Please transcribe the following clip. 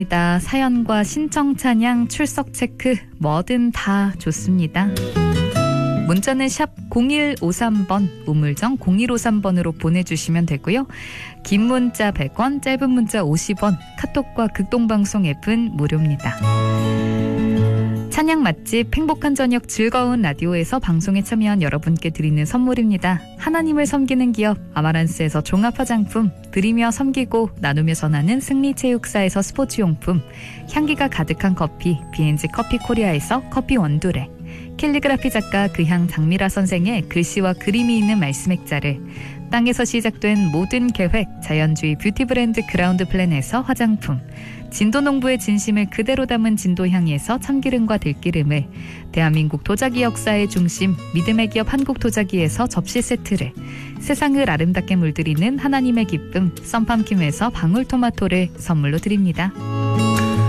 사연과 신청 찬양, 출석 체크 뭐든 다 좋습니다. 문자는 샵 0153번, 우물정 0153번으로 보내주시면 되고요. 긴 문자 100원, 짧은 문자 50원, 카톡과 극동방송 앱은 무료입니다. 찬양 맛집 행복한 저녁 즐거운 라디오에서 방송에 참여한 여러분께 드리는 선물입니다. 하나님을 섬기는 기업 아마란스에서 종합화장품, 드리며 섬기고 나누며 전하는 승리체육사에서 스포츠용품, 향기가 가득한 커피 B&G 커피 코리아에서 커피 원두래, 캘리그라피 작가 그향 장미라 선생의 글씨와 그림이 있는 말씀 액자를, 땅에서 시작된 모든 계획 자연주의 뷰티 브랜드 그라운드 플랜에서 화장품, 진도농부의 진심을 그대로 담은 진도향에서 참기름과 들기름을, 대한민국 도자기 역사의 중심 믿음의 기업 한국도자기에서 접시 세트를, 세상을 아름답게 물들이는 하나님의 기쁨 썬팜킴에서 방울토마토를 선물로 드립니다.